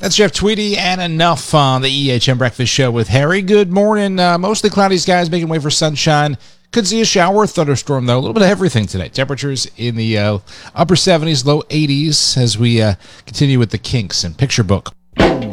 That's Jeff Tweedy and Enough on the EHM Breakfast Show with Harry. Good morning. Mostly cloudy skies making way for sunshine. Could see a shower, thunderstorm, though. A little bit of everything today. Temperatures in the upper 70s, low 80s as we continue with the Kinks and Picture Book.